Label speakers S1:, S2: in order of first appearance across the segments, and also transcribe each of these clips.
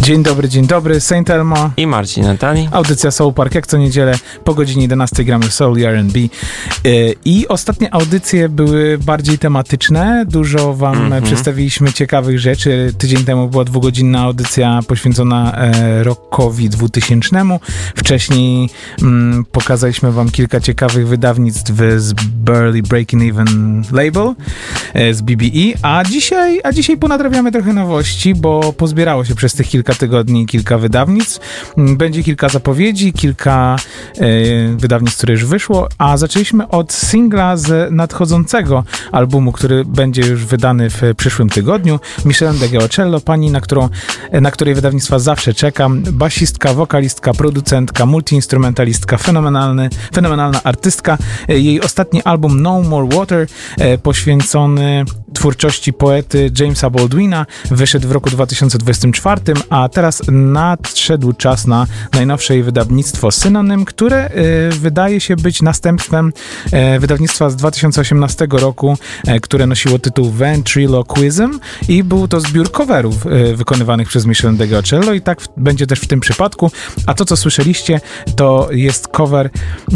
S1: Dzień dobry, Saint Elmo
S2: i Marcin Natali.
S1: Audycja Soul Park, jak co niedzielę po godzinie 11 gramy soul i R&B. I ostatnie audycje były bardziej tematyczne, dużo wam przedstawiliśmy ciekawych rzeczy. Tydzień temu była 2-godzinna audycja poświęcona rockowi 2000. Wcześniej pokazaliśmy wam kilka ciekawych wydawnictw z Barely Breaking Even Label, z BBE, a dzisiaj ponadrabiamy trochę nowości, bo pozbierało się przez tych kilka tygodni kilka wydawnictw. Będzie kilka zapowiedzi, kilka wydawnictv, które już wyszło, a zaczęliśmy od singla z nadchodzącego albumu, który będzie już wydany w przyszłym tygodniu. Michelle DeGiocello, pani, na której wydawnictwa zawsze czekam. Basistka, wokalistka, producentka, multiinstrumentalistka, fenomenalna artystka. Jej ostatni album No More Water, poświęcony twórczości poety Jamesa Baldwina, wyszedł w roku 2024, a teraz nadszedł czas na najnowsze jej wydawnictwo Synonym, które wydaje się być następstwem wydawnictwa z 2018 roku, które nosiło tytuł Ventriloquism i był to zbiór coverów wykonywanych przez Michelle DeGiocello i tak będzie też w tym przypadku. A to, co słyszeliście, to jest cover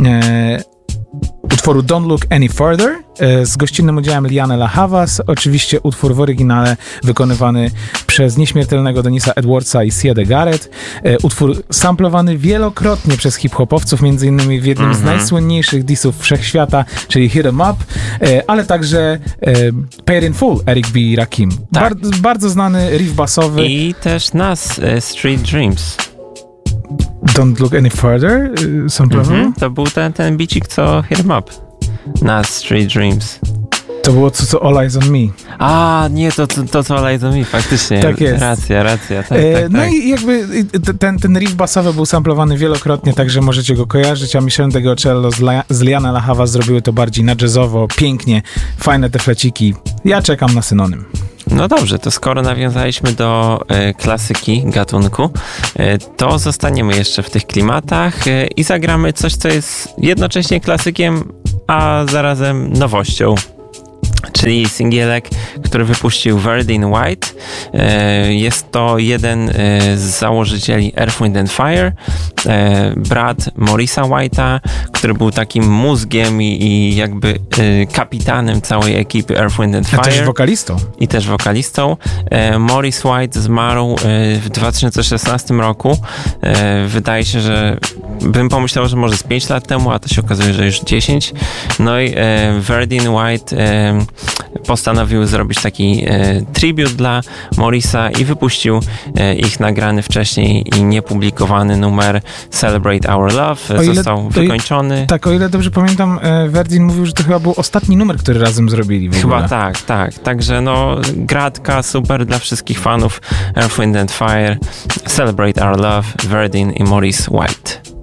S1: utworu Don't Look Any Further z gościnnym udziałem Lianne La Havas. Oczywiście utwór w oryginale wykonywany przez nieśmiertelnego Denisa Edwardsa i Siedę Garrett. Utwór samplowany wielokrotnie przez hip-hopowców, między innymi w jednym z najsłynniejszych disów wszechświata, czyli Hit 'Em Up, ale także Paid in Full Eric B. i Rakim.
S2: Tak.
S1: Bardzo znany riff basowy.
S2: I też nas, Street Dreams.
S1: Don't Look Any Further samplował?
S2: To był ten bicik, co Hit 'Em Up. Nas, Street Dreams.
S1: To było co All Eyes on Me.
S2: A, nie, to co All Eyes on Me, faktycznie.
S1: Tak jest.
S2: Racja. Tak,
S1: no i jakby ten riff basowy był samplowany wielokrotnie, także możecie go kojarzyć, a Michelle DeGiocello z Lianne La Havas zrobiły to bardziej na jazzowo, pięknie, fajne te fleciki. Ja czekam na Synonym.
S2: No dobrze, to skoro nawiązaliśmy do klasyki gatunku, to zostaniemy jeszcze w tych klimatach i zagramy coś, co jest jednocześnie klasykiem, a zarazem nowością. Czyli singielek, który wypuścił Verdin White. Jest to jeden z założycieli Earth, Wind & Fire, brat Morrisa White'a, który był takim mózgiem i jakby kapitanem całej ekipy Earth, Wind & Fire. I też wokalistą. Morris White zmarł w 2016 roku. Wydaje się, że bym pomyślał, że może z 5 lat temu, a to się okazuje, że już 10. No i Verdin White postanowił zrobić taki tribut dla Morrisa i wypuścił ich nagrany wcześniej i niepublikowany numer Celebrate Our Love. Został wykończony.
S1: Tak, o ile dobrze pamiętam, Verdin mówił, że to chyba był ostatni numer, który razem zrobili w ogóle.
S2: Chyba tak. Także no, gratka super dla wszystkich fanów Earth, Wind & Fire. Celebrate Our Love, Verdin i Morris White.